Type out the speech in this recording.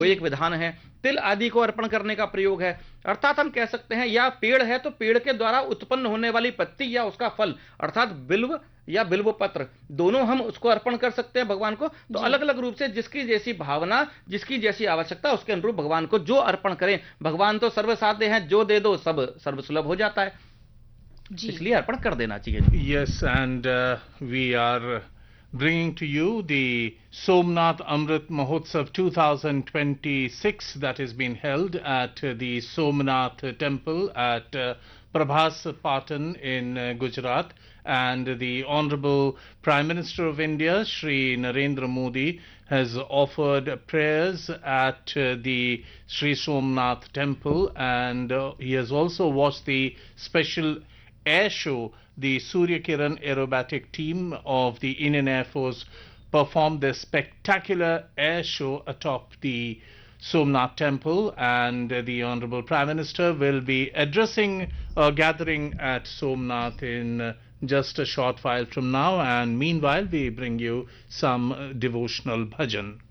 कोई एक विधान है, तिल आदि को अर्पण करने का प्रयोग है। अर्थात हम कह सकते हैं या पेड़ है तो पेड़ के द्वारा उत्पन्न होने वाली पत्ती या उसका फल अर्थात बिल्व या बिल्व पत्र, दोनों हम उसको अर्पण कर सकते हैं भगवान को। तो अलग अलग रूप से जिसकी जैसी भावना, जिसकी जैसी आवश्यकता, उसके अनुरूप भगवान को जो अर्पण करें। भगवान तो सर्वसाध्य हैं, जो दे दो सब सर्वसुलभ हो जाता है, इसलिए अर्पण कर देना चाहिए। Yes, and we are bringing to you the Somnath Amrit Mahotsav 2026 that has been held at the Somnath Temple at Prabhas Patan in Gujarat, and the Honorable Prime Minister of India, Shri Narendra Modi, has offered prayers at the Shri Somnath Temple, and he has also watched the special air show. The Surya Kiran aerobatic team of the Indian Air Force performed their spectacular air show atop the Somnath Temple, and the Honorable Prime Minister will be addressing a gathering at Somnath in just a short while from now, and meanwhile we bring you some devotional bhajan.